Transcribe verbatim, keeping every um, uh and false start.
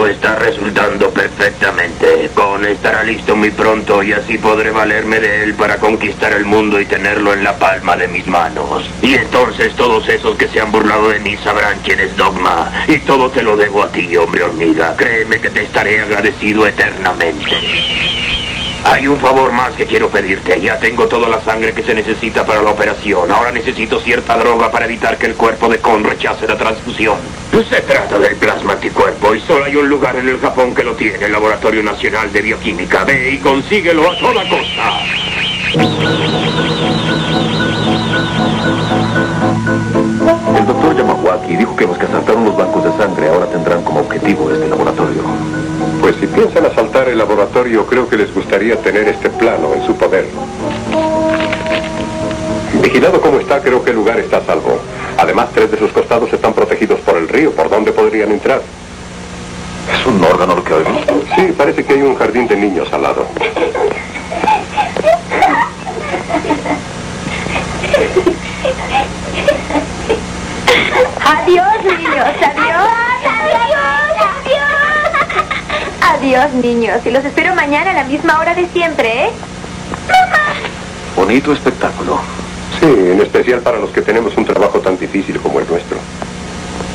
Todo está resultando perfectamente. Con estará listo muy pronto y así podré valerme de él para conquistar el mundo y tenerlo en la palma de mis manos. Y entonces todos esos que se han burlado de mí sabrán quién es Dogma. Y todo te lo debo a ti, hombre hormiga. Créeme que te estaré agradecido eternamente. Hay un favor más que quiero pedirte. Ya tengo toda la sangre que se necesita para la operación. Ahora necesito cierta droga para evitar que el cuerpo de Kon rechace la transfusión. Se trata del plasma anticuerpo y solo hay un lugar en el Japón que lo tiene, el Laboratorio Nacional de Bioquímica. Ve y consíguelo a toda costa. El doctor Yamawaki dijo que los que asaltaron los bancos de sangre ahora tendrán como objetivo este laboratorio. Pues si piensan asaltar el laboratorio, creo que les gustaría tener este plano en su poder. Vigilado como está, creo que el lugar está a salvo. Además, tres de sus costados están protegidos por el río. ¿Por dónde podrían entrar? ¿Es un órgano lo que oigo? Sí, parece que hay un jardín de niños al lado. Adiós, niños, adiós. Adiós, adiós. Adiós, niños. Y los espero mañana a la misma hora de siempre, ¿eh? Bonito espectáculo. Sí, en especial para los que tenemos un trabajo tan difícil como el nuestro.